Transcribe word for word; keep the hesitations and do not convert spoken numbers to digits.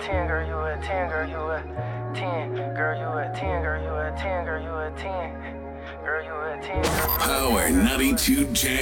ten, girl, you a ten, girl, you a ten, girl, you a ten, girl, you a ten, girl, you a ten, girl, you a ten, girl, you a ten. Power ninety-two Jam.